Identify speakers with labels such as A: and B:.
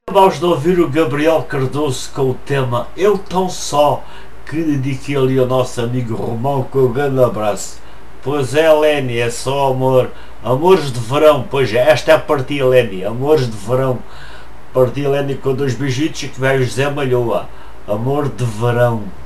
A: Acabámos de ouvir o Gabriel Cardoso com o tema Eu Tão Só, que dediquei ali ao nosso amigo Romão, com um grande abraço. Pois é, Lenny, é só amor. Amores de verão, pois é, esta é a partida, Lenny, amores de verão. Partida, Lenny, com dois beijitos e que vai o José Malhoa. Amor de verão.